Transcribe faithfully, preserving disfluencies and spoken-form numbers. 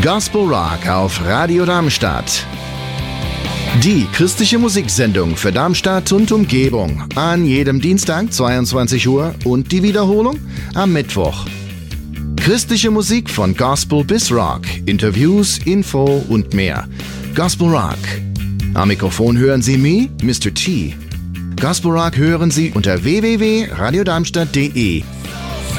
Gospel Rock auf Radio Darmstadt. Die christliche Musiksendung für Darmstadt und Umgebung. An jedem Dienstag zweiundzwanzig Uhr und die Wiederholung am Mittwoch. Christliche Musik von Gospel bis Rock, Interviews, Info und mehr. Gospel Rock. Am Mikrofon hören Sie mich, Mister T. Gospel Rock hören Sie unter w w w punkt radio darmstadt punkt d e.